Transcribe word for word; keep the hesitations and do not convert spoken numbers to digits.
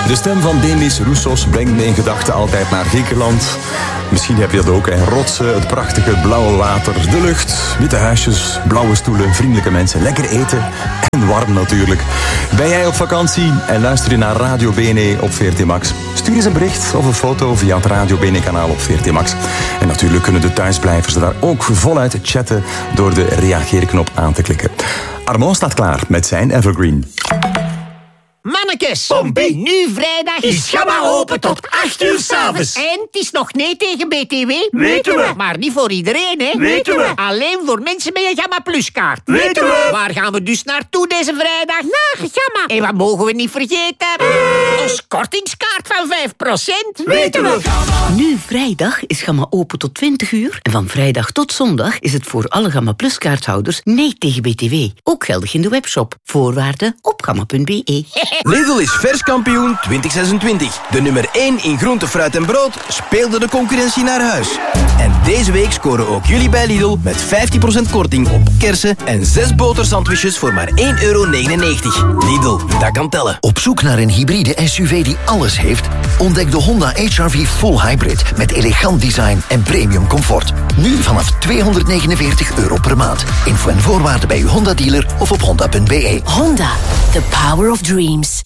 De stem van Demis Roussos brengt me in gedachten altijd naar Griekenland. Misschien heb je dat ook, hè. Rotsen, het prachtige blauwe water, de lucht, witte huisjes, blauwe stoelen, vriendelijke mensen, lekker eten en warm natuurlijk. Ben jij op vakantie en luister je naar Radio B N E op V R T Max? Stuur eens een bericht of een foto via het Radio B N E-kanaal op V R T Max. En natuurlijk kunnen de thuisblijvers daar ook voluit chatten door de reageerknop aan te klikken. Armand staat klaar met zijn Evergreen. Mannekes, Pompie. nu vrijdag Is Gamma open tot acht uur 's avonds. En het is nog nee tegen B T W. Weten we. Maar niet voor iedereen, hè? Weten we. Alleen voor mensen met een Gamma Plus kaart. Weten we. Waar gaan we dus naartoe deze vrijdag? Naar Gamma. En wat mogen we niet vergeten? Ons kortingskaart van vijf procent. Weten we. Nu vrijdag is Gamma open tot twintig uur. En van vrijdag tot zondag is het voor alle Gamma Plus kaarthouders nee tegen B T W. Ook geldig in de webshop. Voorwaarden op gamma punt b e. Lidl is verskampioen twintig zesentwintig. De nummer één in groente, fruit en brood speelde de concurrentie naar huis. En deze week scoren ook jullie bij Lidl met vijftien procent korting op kersen en zes botersandwiches voor maar één euro negenennegentig. Lidl, dat kan tellen. Op zoek naar een hybride S U V die alles heeft? Ontdek de Honda H R V Full Hybrid met elegant design en premium comfort. Nu vanaf tweehonderdnegenenveertig euro per maand. Info en voorwaarden bij uw Honda-dealer of op honda punt b e. Honda, the power of dreams.